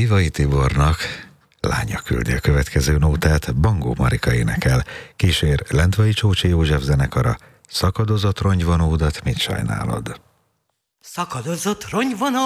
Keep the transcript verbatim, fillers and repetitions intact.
Szivai Tibornak lánya küldi a következő nótát, Bangó Marika énekel, kísér Lendvai Csócsi József zenekara, Szakadozott rongyvonódat mit sajnálod? Szakadozott rongyvonódat